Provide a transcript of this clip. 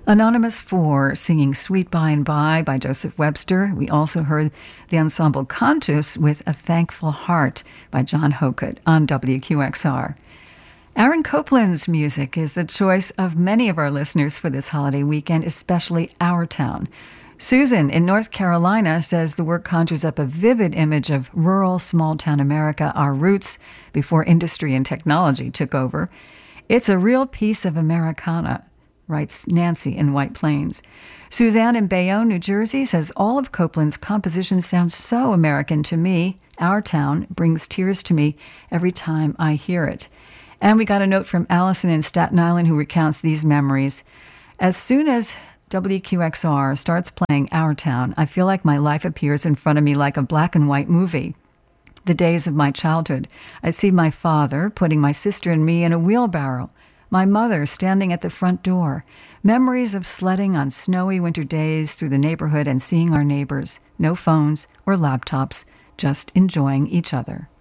Anonymous 4 singing Sweet By and by Joseph Webster. We also heard the ensemble Cantus with A Thankful Heart by John Hokut on WQXR. Aaron Copland's music is the choice of many of our listeners for this holiday weekend, especially Our Town. Susan in North Carolina says the work conjures up a vivid image of rural, small-town America, our roots, before industry and technology took over. It's a real piece of Americana, writes Nancy in White Plains. Suzanne in Bayonne, New Jersey says all of Copland's compositions sound so American to me. Our Town brings tears to me every time I hear it. And we got a note from Allison in Staten Island who recounts these memories. As soon as WQXR starts playing Our Town, I feel like my life appears in front of me like a black and white movie. The days of my childhood. I see my father putting my sister and me in a wheelbarrow. My mother standing at the front door. Memories of sledding on snowy winter days through the neighborhood and seeing our neighbors. No phones or laptops, just enjoying each other.